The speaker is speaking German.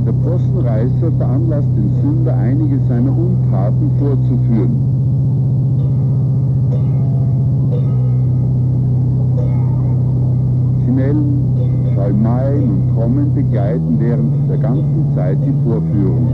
Der Possenreißer veranlasst den Sünder, einige seiner Untaten vorzuführen. Chimälen, Schalmeien und Trommeln begleiten während der ganzen Zeit die Vorführung.